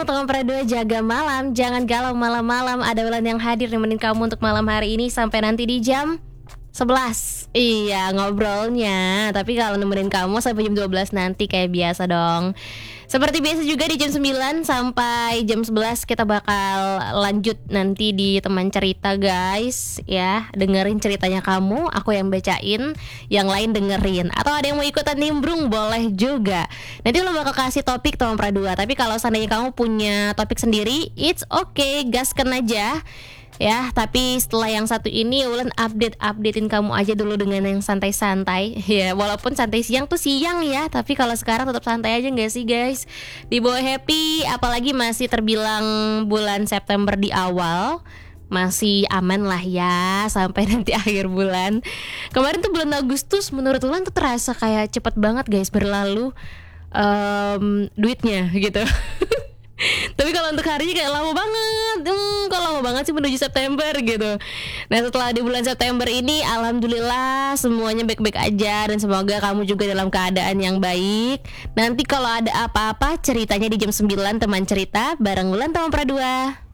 teman Pradua jaga malam. Jangan galau malam-malam. Ada Wulan yang hadir nemenin kamu untuk malam hari ini sampai nanti di jam 11. Iya ngobrolnya. Tapi kalau nemenin kamu sampai jam 12 nanti kayak biasa dong. Seperti biasa juga di jam 9 sampai jam 11 kita bakal lanjut nanti di teman cerita guys. Ya, dengerin ceritanya kamu, aku yang bacain, yang lain dengerin. Atau ada yang mau ikutan nimbrung boleh juga. Nanti lo bakal kasih topik teman Pradua. Tapi kalau seandainya kamu punya topik sendiri, it's okay, gaskan aja. Ya, tapi setelah yang satu ini Wulan updatein kamu aja dulu dengan yang santai-santai. Ya, walaupun santai siang tuh siang ya, tapi kalau sekarang tetap santai aja nggak sih guys? Dibawa happy, apalagi masih terbilang bulan September di awal. Masih aman lah ya sampai nanti akhir bulan. Kemarin tuh bulan Agustus menurut Wulan tuh terasa kayak cepet banget guys berlalu duitnya gitu. Tapi kalau untuk harinya kayak lama banget. Kok lama banget sih menuju September gitu. Nah setelah di bulan September ini alhamdulillah semuanya baik-baik aja. Dan semoga kamu juga dalam keadaan yang baik. Nanti kalau ada apa-apa ceritanya di jam 9 teman cerita bareng Wulan teman Pradua.